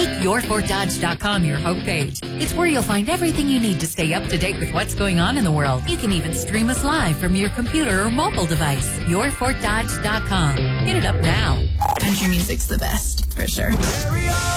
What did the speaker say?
Make YourFortDodge.com your homepage. It's where you'll find everything you need to stay up to date with what's going on in the world. You can even stream us live from your computer or mobile device. YourFortDodge.com. Hit it up now. Country music's the best, for sure.